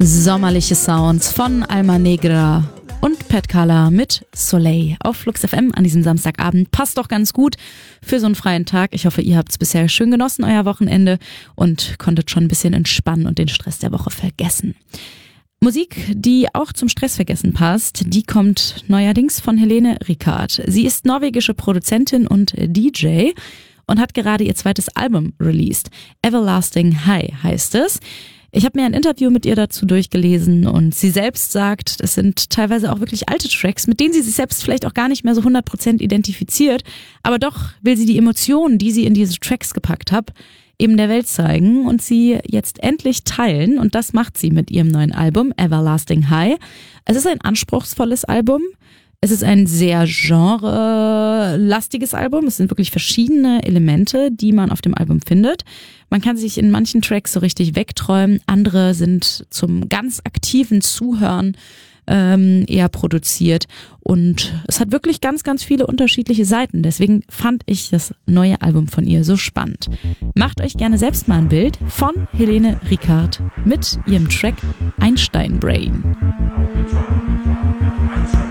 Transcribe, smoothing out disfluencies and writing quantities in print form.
Sommerliche Sounds von Alma Negra und Pat Kala mit Soleil auf Flux FM an diesem Samstagabend. Passt doch ganz gut für so einen freien Tag. Ich hoffe, ihr habt es bisher schön genossen, euer Wochenende, und konntet schon ein bisschen entspannen und den Stress der Woche vergessen. Musik, die auch zum Stressvergessen passt, die kommt neuerdings von Helene Ricard. Sie ist norwegische Produzentin und DJ und hat gerade ihr zweites Album released. Everlasting High heißt es. Ich habe mir ein Interview mit ihr dazu durchgelesen und sie selbst sagt, es sind teilweise auch wirklich alte Tracks, mit denen sie sich selbst vielleicht auch gar nicht mehr so 100% identifiziert, aber doch will sie die Emotionen, die sie in diese Tracks gepackt hat, eben der Welt zeigen und sie jetzt endlich teilen, und das macht sie mit ihrem neuen Album Everlasting High. Es ist ein anspruchsvolles Album. Es ist ein sehr genre-lastiges Album. Es sind wirklich verschiedene Elemente, die man auf dem Album findet. Man kann sich in manchen Tracks so richtig wegträumen. Andere sind zum ganz aktiven Zuhören eher produziert. Und es hat wirklich ganz, ganz viele unterschiedliche Seiten. Deswegen fand ich das neue Album von ihr so spannend. Macht euch gerne selbst mal ein Bild von Helene Ricard mit ihrem Track Einstein Brain.